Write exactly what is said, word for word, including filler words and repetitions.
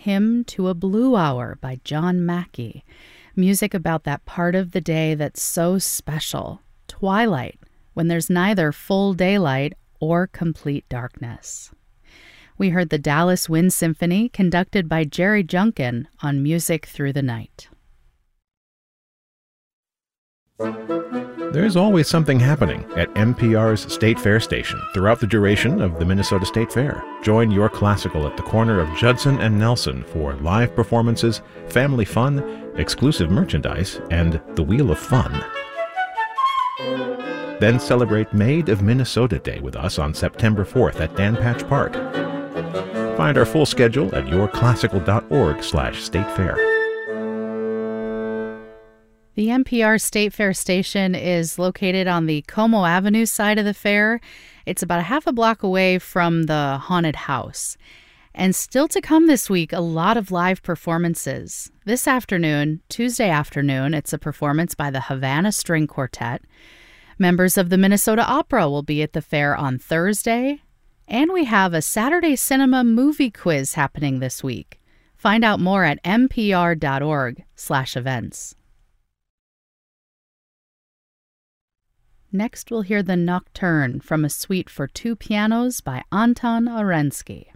Hymn to a Blue Hour by John Mackey. Music about that part of the day that's so special, twilight, when there's neither full daylight or complete darkness. We heard the Dallas Wind Symphony, conducted by Jerry Junkin, on Music Through the Night. There's always something happening at N P R's State Fair station throughout the duration of the Minnesota State Fair. Join your classical at the corner of Judson and Nelson for live performances, family fun, exclusive merchandise, and the Wheel of Fun. Then celebrate Maid of Minnesota Day with us on September fourth at Dan Patch Park. Find our full schedule at yourclassical.org slash state fair. The N P R State Fair station is located on the Como Avenue side of the fair. It's about a half a block away from the haunted house. And still to come this week, a lot of live performances. This afternoon, Tuesday afternoon, it's a performance by the Havana String Quartet. Members of the Minnesota Opera will be at the fair on Thursday. And we have a Saturday Cinema movie quiz happening this week. Find out more at npr.org slash events. Next, we'll hear the Nocturne from a suite for two pianos by Anton Orensky.